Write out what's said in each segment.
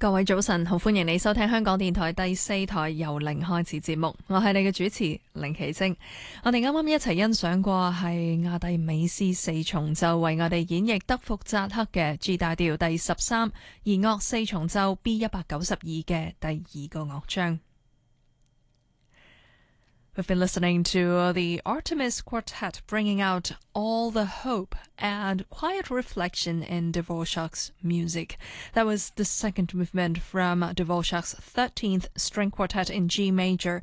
各位早晨，好歡迎你收聽香港電台第4台由零開始節目，我係你嘅主持凌奇晶。我哋啱啱一齊欣賞過係亞蒂美斯四重奏為我哋演繹德福扎克嘅 G 大調第13弦樂四重奏 B192 嘅第2個樂章。We've been listening to the Artemis Quartet bringing out all the hope and quiet reflection in Dvorak's music. That was the second movement from Dvorak's 13th String Quartet in G major,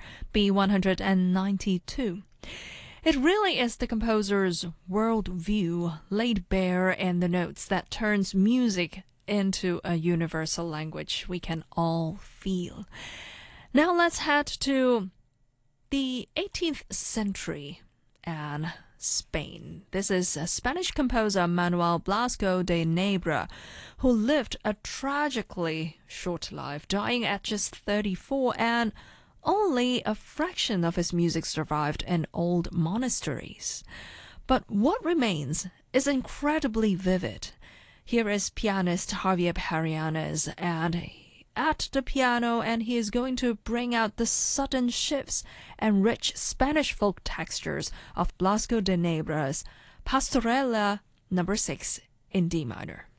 B192. It really is the composer's worldview laid bare in the notes that turns music into a universal language we can all feel. Now let's head to the 18th century and Spain. This is a Spanish composer Manuel Blasco de Nebra, who lived a tragically short life, dying at just 34, and only a fraction of his music survived in old monasteries. But what remains is incredibly vivid. Here is pianist Javier Perianes at the piano, and he is going to bring out the sudden shifts and rich Spanish folk textures of Blasco de Nebra's Pastorela No. 6 in D minor.